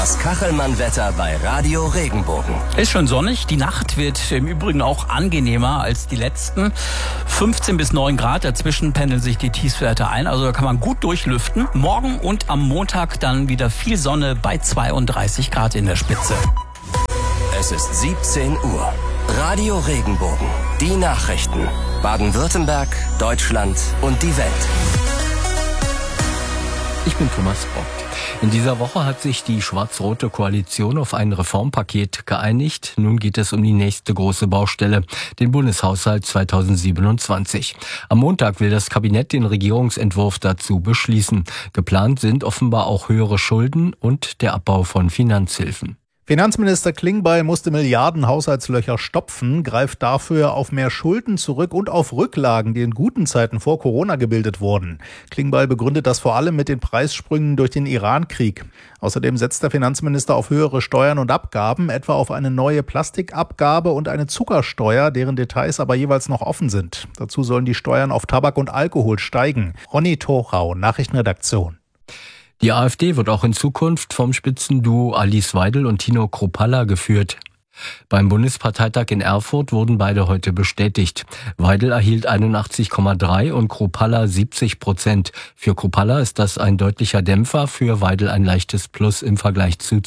Das Kachelmann-Wetter bei Radio Regenbogen. Ist schon sonnig. Die Nacht wird im Übrigen auch angenehmer als die letzten. 15 bis 9 Grad. Dazwischen pendeln sich die Tiefstwerte ein. Also da kann man gut durchlüften. Morgen und am Montag dann wieder viel Sonne bei 32 Grad in der Spitze. Es ist 17 Uhr. Radio Regenbogen. Die Nachrichten. Baden-Württemberg, Deutschland und die Welt. Ich bin Thomas Bock. In dieser Woche hat sich die schwarz-rote Koalition auf ein Reformpaket geeinigt. Nun geht es um die nächste große Baustelle, den Bundeshaushalt 2027. Am Montag will das Kabinett den Regierungsentwurf dazu beschließen. Geplant sind offenbar auch höhere Schulden und der Abbau von Finanzhilfen. Finanzminister Klingbeil musste Milliarden Haushaltslöcher stopfen, greift dafür auf mehr Schulden zurück und auf Rücklagen, die in guten Zeiten vor Corona gebildet wurden. Klingbeil begründet das vor allem mit den Preissprüngen durch den Iran-Krieg. Außerdem setzt der Finanzminister auf höhere Steuern und Abgaben, etwa auf eine neue Plastikabgabe und eine Zuckersteuer, deren Details aber jeweils noch offen sind. Dazu sollen die Steuern auf Tabak und Alkohol steigen. Ronny Torau, Nachrichtenredaktion. Die AfD wird auch in Zukunft vom Spitzenduo Alice Weidel und Tino Kruppalla geführt. Beim Bundesparteitag in Erfurt wurden beide heute bestätigt. Weidel erhielt 81,3 und Kruppalla 70%. Für Kruppalla ist das ein deutlicher Dämpfer, für Weidel ein leichtes Plus im Vergleich zu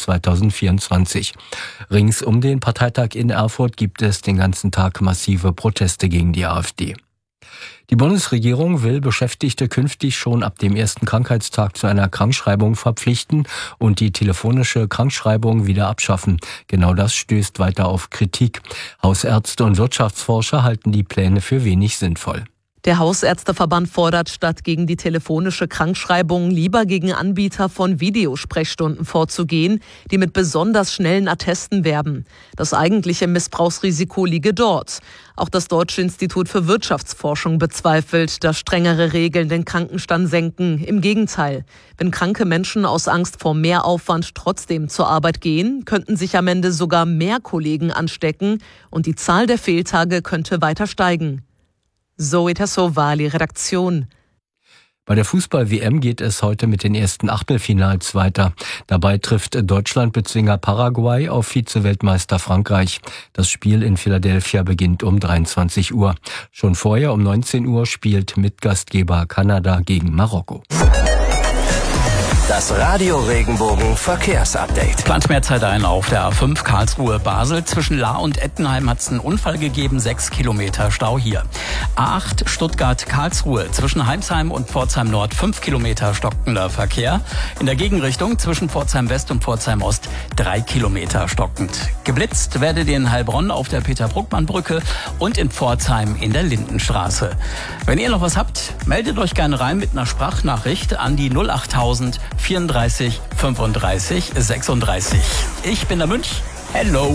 2024. Rings um den Parteitag in Erfurt gibt es den ganzen Tag massive Proteste gegen die AfD. Die Bundesregierung will Beschäftigte künftig schon ab dem ersten Krankheitstag zu einer Krankschreibung verpflichten und die telefonische Krankschreibung wieder abschaffen. Genau das stößt weiter auf Kritik. Hausärzte und Wirtschaftsforscher halten die Pläne für wenig sinnvoll. Der Hausärzteverband fordert, statt gegen die telefonische Krankschreibung lieber gegen Anbieter von Videosprechstunden vorzugehen, die mit besonders schnellen Attesten werben. Das eigentliche Missbrauchsrisiko liege dort. Auch das Deutsche Institut für Wirtschaftsforschung bezweifelt, dass strengere Regeln den Krankenstand senken. Im Gegenteil, wenn kranke Menschen aus Angst vor Mehraufwand trotzdem zur Arbeit gehen, könnten sich am Ende sogar mehr Kollegen anstecken und die Zahl der Fehltage könnte weiter steigen. Zoe Tassovali, Redaktion. Bei der Fußball-WM geht es heute mit den ersten Achtelfinals weiter. Dabei trifft Deutschland-Bezwinger Paraguay auf Vize-Weltmeister Frankreich. Das Spiel in Philadelphia beginnt um 23 Uhr. Schon vorher um 19 Uhr spielt Mitgastgeber Kanada gegen Marokko. Das Radio Regenbogen Verkehrsupdate. Plant mehr Zeit ein auf der A5 Karlsruhe-Basel. Zwischen Lahr und Ettenheim hat es einen Unfall gegeben, 6 Kilometer Stau hier. A8 Stuttgart-Karlsruhe. Zwischen Heimsheim und Pforzheim Nord 5 Kilometer stockender Verkehr. In der Gegenrichtung zwischen Pforzheim West und Pforzheim Ost 3 Kilometer stockend. Geblitzt werdet ihr in Heilbronn auf der Peter-Bruckmann-Brücke und in Pforzheim in der Lindenstraße. Wenn ihr noch was habt, meldet euch gerne rein mit einer Sprachnachricht an die 08000 34 35 36. Ich bin der Münch. Hello.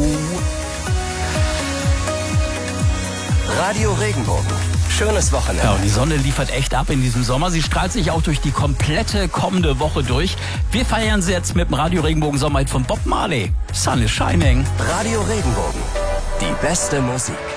Radio Regenbogen. Schönes Wochenende. Ja, und die Sonne liefert echt ab in diesem Sommer. Sie strahlt sich auch durch die komplette kommende Woche durch. Wir feiern sie jetzt mit dem Radio Regenbogen Sommerhit von Bob Marley. Sun is shining. Radio Regenbogen. Die beste Musik.